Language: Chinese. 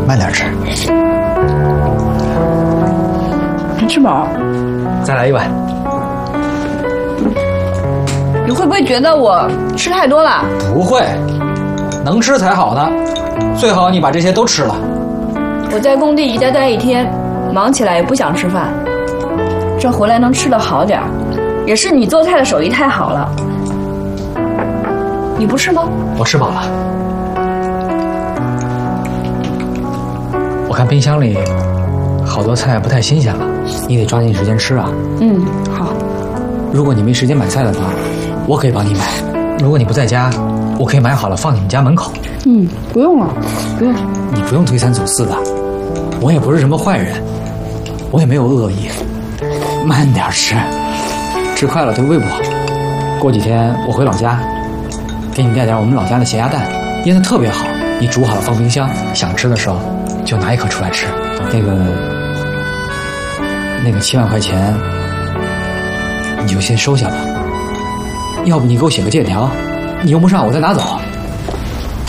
慢点吃。 没吃饱， 再来一碗。 你会不会觉得我吃太多了？ 不会，能吃才好呢。最好你把这些都吃了。 我在工地一待待一天，忙起来也不想吃饭。这回来能吃得好点儿，也是你做菜的手艺太好了。你不是吗？ 我吃饱了。我看冰箱里好多菜不太新鲜了，你得抓紧时间吃啊。 嗯，好。 如果你没时间买菜的话，我可以帮你买。如果你不在家，我可以买好了放你们家门口。 嗯，不用了，不用。 你不用推三阻四的，我也不是什么坏人，我也没有恶意。慢点吃，吃快了对胃不好。过几天我回老家，给你带点我们老家的咸鸭蛋，腌得特别好。你煮好了放冰箱，想吃的时候就拿一颗出来吃。那个7万块钱，你就先收下吧。要不你给我写个借条，你用不上我再拿走。